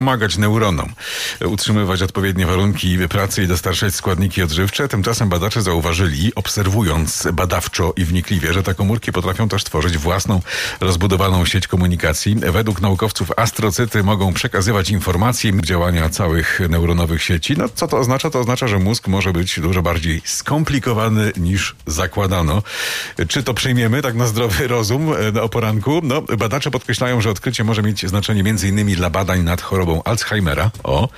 pomagać neuronom, utrzymywać odpowiednie warunki pracy i dostarczać składniki odżywcze. Tymczasem badacze zauważyli, obserwując badawczo i wnikliwie, że te komórki potrafią też tworzyć własną, rozbudowaną sieć komunikacji. Według naukowców astrocyty mogą przekazywać informacje działania całych neuronowych sieci. No co to oznacza? To oznacza, że mózg może być dużo bardziej skomplikowany niż zakładano. Czy to przyjmiemy tak na zdrowy rozum o poranku? No, badacze podkreślają, że odkrycie może mieć znaczenie m.in. dla badań nad chorobą Alzheimera,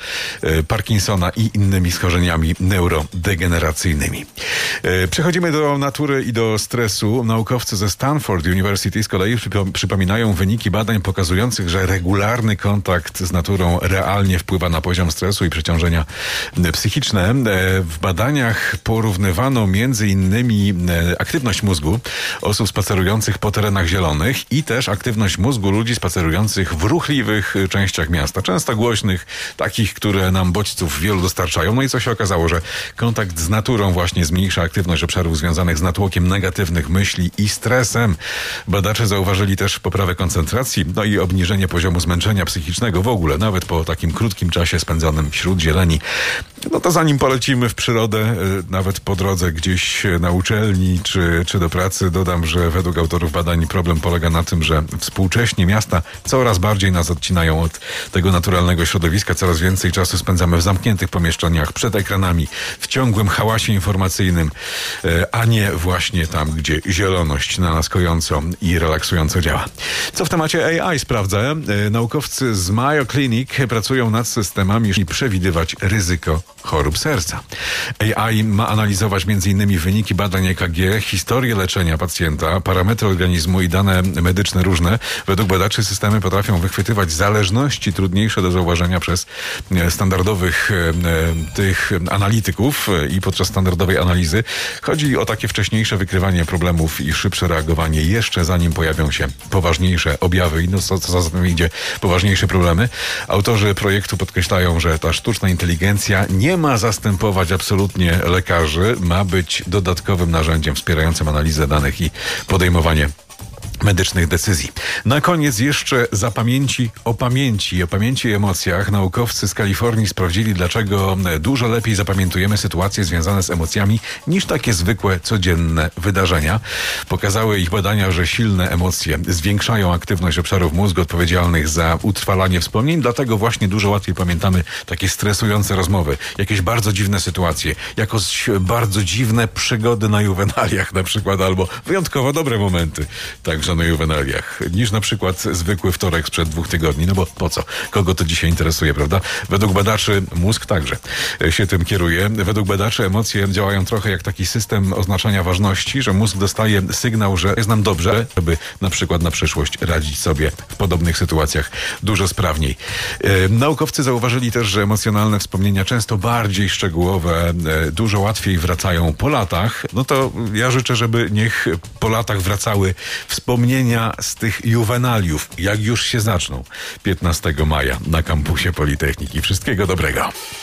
Parkinsona i innymi schorzeniami neurodegeneracyjnymi. Przechodzimy do natury i do stresu. Naukowcy ze Stanford University z kolei przypominają wyniki badań pokazujących, że regularny kontakt z naturą realnie wpływa na poziom stresu i przeciążenia psychiczne. W badaniach porównywano między innymi aktywność mózgu osób spacerujących po terenach zielonych i też aktywność mózgu ludzi spacerujących w ruchliwych częściach miasta. Często głośnych, takich, które nam bodźców wielu dostarczają. No i co się okazało, że kontakt z naturą właśnie zmniejsza aktywność obszarów związanych z natłokiem negatywnych myśli i stresem. Badacze zauważyli też poprawę koncentracji, no i obniżenie poziomu zmęczenia psychicznego w ogóle, nawet po takim krótkim czasie spędzonym wśród zieleni. No to zanim polecimy w przyrodę, nawet po drodze gdzieś na uczelni czy do pracy, dodam, że według autorów badań problem polega na tym, że współcześnie miasta coraz bardziej nas odcinają od tego naturalnego środowiska. Coraz więcej czasu spędzamy w zamkniętych pomieszczeniach, przed ekranami, w ciągłym hałasie informacyjnym, a nie właśnie tam, gdzie zieloność na nas kojąco i relaksująco działa. Co w temacie AI sprawdza? Naukowcy z Mayo Clinic pracują nad systemami, żeby przewidywać ryzyko chorób serca. AI ma analizować m.in. wyniki badań EKG, historię leczenia pacjenta, parametry organizmu i dane medyczne różne. Według badaczy systemy potrafią wychwytywać zależności trudniejsze do zauważenia przez standardowych tych analityków i podczas standardowej analizy. Chodzi o takie wcześniejsze wykrywanie problemów i szybsze reagowanie jeszcze zanim pojawią się poważniejsze objawy i no co za tym idzie, poważniejsze problemy. Autorzy projektu podkreślają, że ta sztuczna inteligencja nie ma zastępować absolutnie lekarzy, ma być dodatkowym narzędziem wspierającym analizę danych i podejmowanie medycznych decyzji. Na koniec jeszcze o pamięci i emocjach. Naukowcy z Kalifornii sprawdzili, dlaczego dużo lepiej zapamiętujemy sytuacje związane z emocjami niż takie zwykłe, codzienne wydarzenia. Pokazały ich badania, że silne emocje zwiększają aktywność obszarów mózgu odpowiedzialnych za utrwalanie wspomnień, dlatego właśnie dużo łatwiej pamiętamy takie stresujące rozmowy, jakieś bardzo dziwne sytuacje, jakoś bardzo dziwne przygody na juwenaliach na przykład, albo wyjątkowo dobre momenty. Także na juwenaliach, niż na przykład zwykły wtorek sprzed 2 tygodni. No bo po co? Kogo to dzisiaj interesuje, prawda? Według badaczy mózg także się tym kieruje. Według badaczy emocje działają trochę jak taki system oznaczania ważności, że mózg dostaje sygnał, że jest nam dobrze, żeby na przykład na przyszłość radzić sobie w podobnych sytuacjach dużo sprawniej. Naukowcy zauważyli też, że emocjonalne wspomnienia często bardziej szczegółowe, dużo łatwiej wracają po latach. No to ja życzę, żeby niech po latach wracały wspomnienia z tych juwenaliów, jak już się zaczną 15 maja na kampusie Politechniki. Wszystkiego dobrego.